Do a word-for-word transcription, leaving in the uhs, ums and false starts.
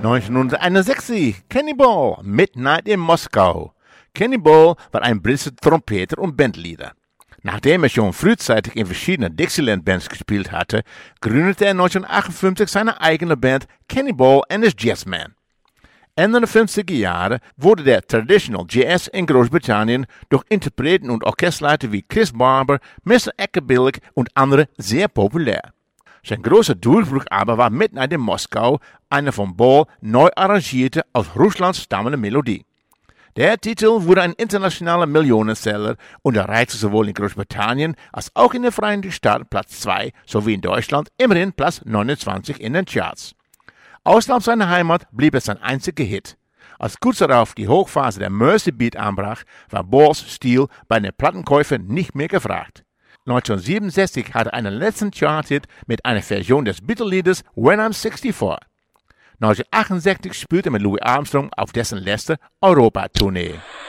neunzehnhunderteinundsechzig, Cannonball, Midnight in Moskau. Cannonball war ein britischer Trompeter und Bandleader. Nachdem er schon frühzeitig in verschiedenen Dixieland-Bands gespielt hatte, gründete er neunzehnhundertachtundfünfzig seine eigene Band Cannonball and his Jazzmen. Ende der fünfziger Jahre wurde der Traditional Jazz in Großbritannien durch Interpreten und Orchesterleiter wie Chris Barber, Mister Eckerbillig und andere sehr populär. Sein großer Durchbruch aber war Midnight in Moskau, eine von Ball neu arrangierte, aus Russland stammende Melodie. Der Titel wurde ein internationaler Millionenseller und erreichte sowohl in Großbritannien als auch in den Vereinigten Staaten Platz zwei sowie in Deutschland immerhin Platz neunundzwanzig in den Charts. Außerhalb seiner Heimat blieb es sein einziger Hit. Als kurz darauf die Hochphase der Mersey Beat anbrach, war Balls Stil bei den Plattenkäufern nicht mehr gefragt. neunzehnhundertsiebenundsechzig hatte er einen letzten Chart-Hit mit einer Version des Beatle-Liedes When I'm sixty-four. neunzehnhundertachtundsechzig spielte er mit Louis Armstrong auf dessen letzter Europa-Tournee.